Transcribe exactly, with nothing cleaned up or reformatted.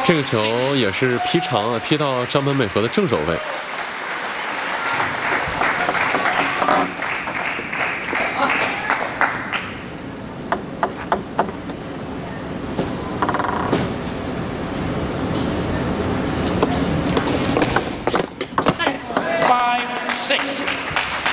这个球也是劈长啊，劈到张本美和的正手位。 Five six。